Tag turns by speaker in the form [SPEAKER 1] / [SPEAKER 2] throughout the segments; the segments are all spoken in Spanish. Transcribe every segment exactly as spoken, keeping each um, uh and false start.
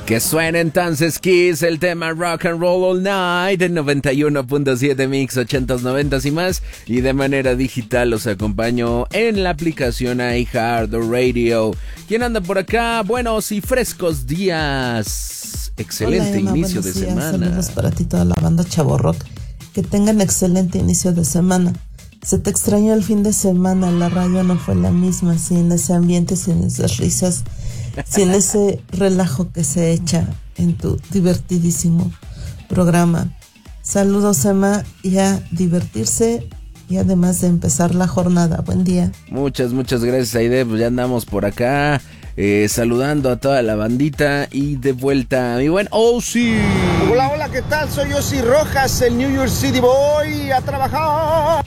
[SPEAKER 1] Que suena entonces Kiss, el tema Rock and Roll All Night en noventa y uno punto siete Mix, ochentas, noventas y más. Y de manera digital los acompaño en la aplicación iHeartRadio. ¿Quién anda por acá? Buenos y frescos días. Excelente. Hola, Emma, inicio de días. Semana.
[SPEAKER 2] Saludos para ti, toda la banda Chavo Rock. Que tengan excelente inicio de semana. Se te extrañó el fin de semana, la radio no fue la misma, sin ese ambiente, sin esas risas, sin ese relajo que se echa en tu divertidísimo programa. Saludos, Emma, y a divertirse y además de empezar la jornada. Buen día.
[SPEAKER 1] Muchas, muchas gracias, Aide. Pues ya andamos por acá. Eh, saludando a toda la bandita y de vuelta mi buen Ozzy.
[SPEAKER 3] Hola, hola, ¿qué tal? Soy Ozzy Rojas, el New York City Boy, a trabajar.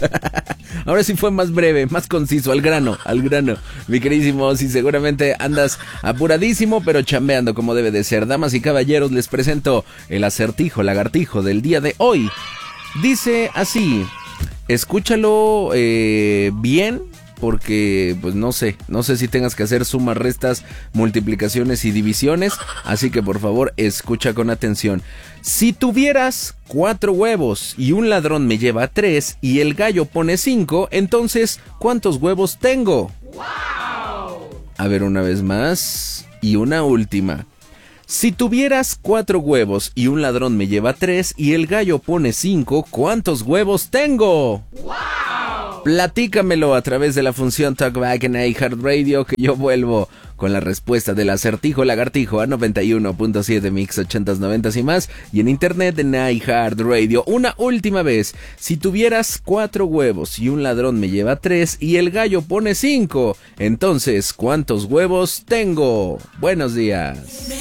[SPEAKER 1] Ahora sí fue más breve, más conciso, al grano, al grano. Mi queridísimo Ozzy, seguramente andas apuradísimo, pero chambeando como debe de ser. Damas y caballeros, les presento el acertijo lagartijo del día de hoy. Dice así, escúchalo eh, bien, porque pues no sé, no sé si tengas que hacer sumas, restas, multiplicaciones y divisiones, así que por favor escucha con atención. Si tuvieras cuatro huevos y un ladrón me lleva tres y el gallo pone cinco, entonces ¿cuántos huevos tengo? ¡Wow! A ver una vez más y una última. Si tuvieras cuatro huevos y un ladrón me lleva tres y el gallo pone cinco, ¿cuántos huevos tengo? ¡Wow! Platícamelo a través de la función Talkback en iHeartRadio, que yo vuelvo con la respuesta del acertijo lagartijo a noventa y uno punto siete Mix, ochentas, noventas y más, y en internet en iHeartRadio. Una última vez, si tuvieras cuatro huevos y un ladrón me lleva tres y el gallo pone cinco, entonces ¿cuántos huevos tengo? Buenos días.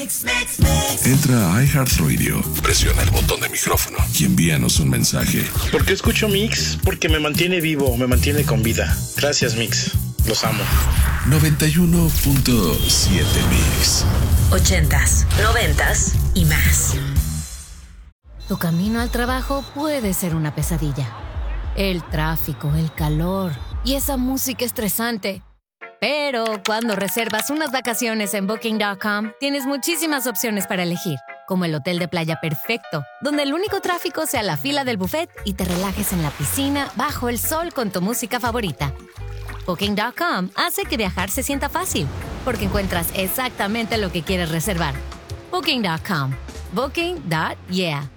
[SPEAKER 4] Entra a iHeartRadio, presiona el botón de micrófono y envíanos un mensaje.
[SPEAKER 5] ¿Por qué escucho Mix? Porque me mantiene vivo, me mantiene con vida. Gracias, Mix. Los amo.
[SPEAKER 4] noventa y uno punto siete Mix.
[SPEAKER 6] Ochentas, noventas y más. Tu camino al trabajo puede ser una pesadilla. El tráfico, el calor y esa música estresante. Pero cuando reservas unas vacaciones en Booking punto com, tienes muchísimas opciones para elegir, como el hotel de playa perfecto, donde el único tráfico sea la fila del buffet y te relajes en la piscina bajo el sol con tu música favorita. Booking punto com hace que viajar se sienta fácil, porque encuentras exactamente lo que quieres reservar. Booking punto com. Booking. Yeah.